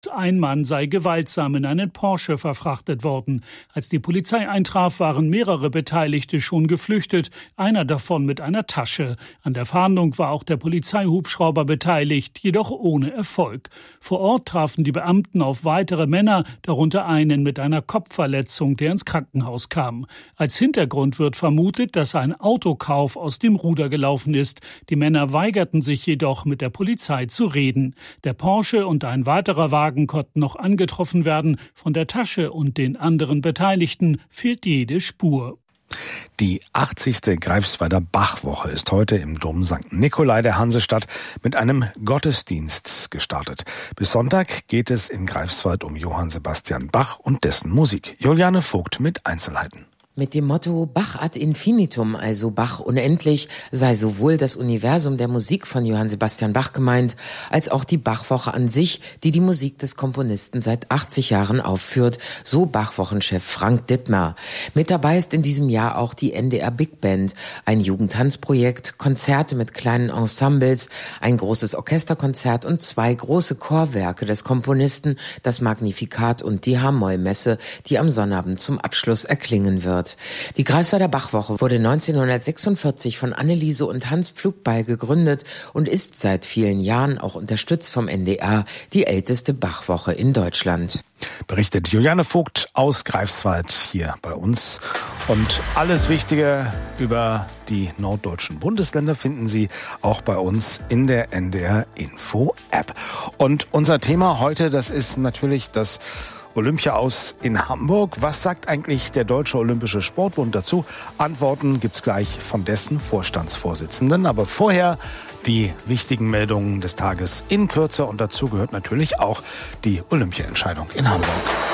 Ein Mann sei gewaltsam in einen Porsche verfrachtet worden. Als die Polizei eintraf, waren mehrere Beteiligte schon geflüchtet, einer davon mit einer Tasche. An der Fahndung war auch der Polizeihubschrauber beteiligt, jedoch ohne Erfolg. Vor Ort trafen die Beamten auf weitere Männer, darunter einen mit einer Kopfverletzung, der ins Krankenhaus kam. Als Hintergrund wird vermutet, dass ein Autokauf aus dem Ruder gelaufen ist. Die Männer weigerten sich jedoch, mit der Polizei zu reden. Der Porsche und ein weiterer Wagen konnten noch angetroffen werden. Von der Tasche und den anderen Beteiligten fehlt jede Spur. Die 80. Greifswalder Bachwoche ist heute im Dom St. Nikolai der Hansestadt mit einem Gottesdienst gestartet. Bis Sonntag geht es in Greifswald um Johann Sebastian Bach und dessen Musik. Juliane Vogt mit Einzelheiten. Mit dem Motto Bach ad infinitum, also Bach unendlich, sei sowohl das Universum der Musik von Johann Sebastian Bach gemeint, als auch die Bachwoche an sich, die die Musik des Komponisten seit 80 Jahren aufführt, so Bachwochenchef Frank Dittmar. Mit dabei ist in diesem Jahr auch die NDR Big Band, ein Jugendtanzprojekt, Konzerte mit kleinen Ensembles, ein großes Orchesterkonzert und 2 große Chorwerke des Komponisten, das Magnificat und die H-Moll-Messe, die am Sonnabend zum Abschluss erklingen wird. Die Greifswalder Bachwoche wurde 1946 von Anneliese und Hans Pflugbeil gegründet und ist seit vielen Jahren auch unterstützt vom NDR die älteste Bachwoche in Deutschland. Berichtet Juliane Vogt aus Greifswald hier bei uns. Und alles Wichtige über die norddeutschen Bundesländer finden Sie auch bei uns in der NDR Info App. Und unser Thema heute, das ist natürlich das Olympia aus in Hamburg. Was sagt eigentlich der Deutsche Olympische Sportbund dazu? Antworten gibt's gleich von dessen Vorstandsvorsitzenden. Aber vorher die wichtigen Meldungen des Tages in Kürze. Und dazu gehört natürlich auch die Olympia-Entscheidung in Hamburg.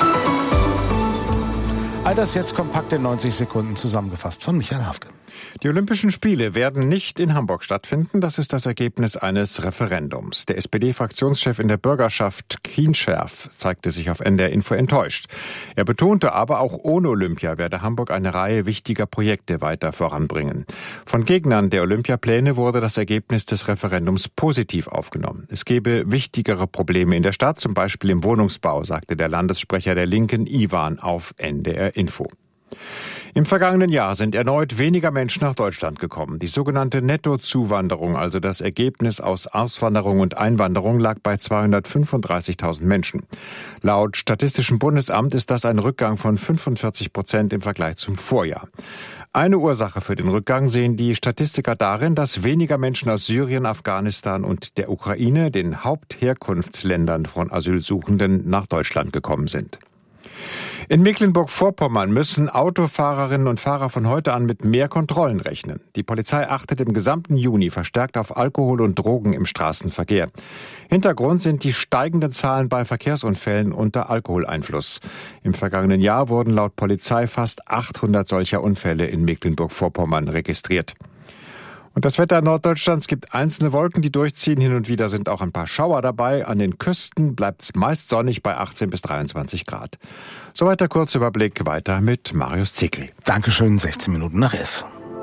All das jetzt kompakt in 90 Sekunden zusammengefasst von Michael Hafke. Die Olympischen Spiele werden nicht in Hamburg stattfinden. Das ist das Ergebnis eines Referendums. Der SPD-Fraktionschef in der Bürgerschaft, Kienscherf, zeigte sich auf NDR Info enttäuscht. Er betonte aber, auch ohne Olympia werde Hamburg eine Reihe wichtiger Projekte weiter voranbringen. Von Gegnern der Olympiapläne wurde das Ergebnis des Referendums positiv aufgenommen. Es gebe wichtigere Probleme in der Stadt, zum Beispiel im Wohnungsbau, sagte der Landessprecher der Linken, Iwan, auf NDR Info. Im vergangenen Jahr sind erneut weniger Menschen nach Deutschland gekommen. Die sogenannte Nettozuwanderung, also das Ergebnis aus Auswanderung und Einwanderung, lag bei 235.000 Menschen. Laut Statistischem Bundesamt ist das ein Rückgang von 45% im Vergleich zum Vorjahr. Eine Ursache für den Rückgang sehen die Statistiker darin, dass weniger Menschen aus Syrien, Afghanistan und der Ukraine, den Hauptherkunftsländern von Asylsuchenden, nach Deutschland gekommen sind. In Mecklenburg-Vorpommern müssen Autofahrerinnen und Fahrer von heute an mit mehr Kontrollen rechnen. Die Polizei achtet im gesamten Juni verstärkt auf Alkohol und Drogen im Straßenverkehr. Hintergrund sind die steigenden Zahlen bei Verkehrsunfällen unter Alkoholeinfluss. Im vergangenen Jahr wurden laut Polizei fast 800 solcher Unfälle in Mecklenburg-Vorpommern registriert. Und das Wetter Norddeutschlands gibt einzelne Wolken, die durchziehen. Hin und wieder sind auch ein paar Schauer dabei. An den Küsten bleibt es meist sonnig bei 18 bis 23 Grad. Soweit der Kurzüberblick. Weiter mit Marius Zickel. Dankeschön, 16 Minuten nach 11.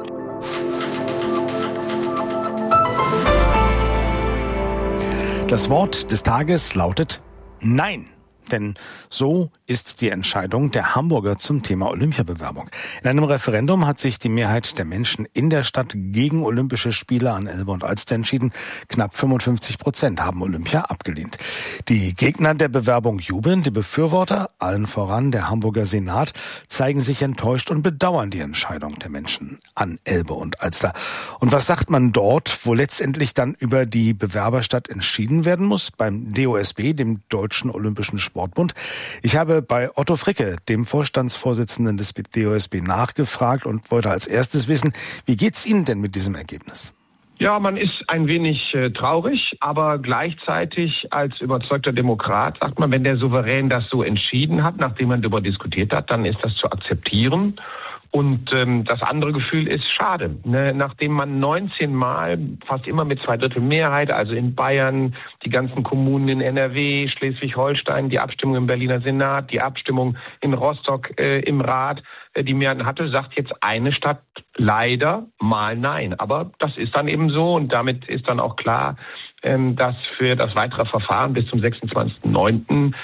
Das Wort des Tages lautet Nein. Denn so ist die Entscheidung der Hamburger zum Thema Olympiabewerbung. In einem Referendum hat sich die Mehrheit der Menschen in der Stadt gegen Olympische Spiele an Elbe und Alster entschieden. Knapp 55% haben Olympia abgelehnt. Die Gegner der Bewerbung jubeln, die Befürworter, allen voran der Hamburger Senat, zeigen sich enttäuscht und bedauern die Entscheidung der Menschen an Elbe und Alster. Und was sagt man dort, wo letztendlich dann über die Bewerberstadt entschieden werden muss? Beim DOSB, dem Deutschen Olympischen Sportbund. Ich habe bei Otto Fricke, dem Vorstandsvorsitzenden des DOSB, nachgefragt und wollte als erstes wissen, wie geht's Ihnen denn mit diesem Ergebnis? Ja, man ist ein wenig traurig, aber gleichzeitig als überzeugter Demokrat sagt man, wenn der Souverän das so entschieden hat, nachdem man darüber diskutiert hat, dann ist das zu akzeptieren. Und das andere Gefühl ist schade. Nachdem man 19 Mal, fast immer mit 2/3 Mehrheit, also in Bayern, die ganzen Kommunen in NRW, Schleswig-Holstein, die Abstimmung im Berliner Senat, die Abstimmung in Rostock im Rat, die Mehrheit hatte, sagt jetzt eine Stadt leider mal nein. Aber das ist dann eben so und damit ist dann auch klar, dass für das weitere Verfahren bis zum 26.09.